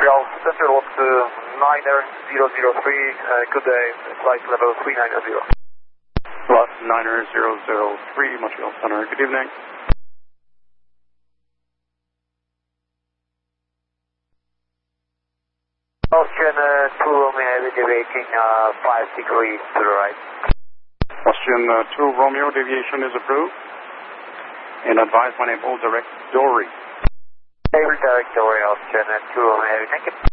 Montreal Center, look to 9003, good day, flight level 390. Lot 9003, Montreal Center, good evening. Ocean 2 Romeo, deviating 5 degrees to the right. Question 2 Romeo, deviation is approved. And advise when able, direct Dory. Direct Dory, Ocean 2 Romeo, thank you.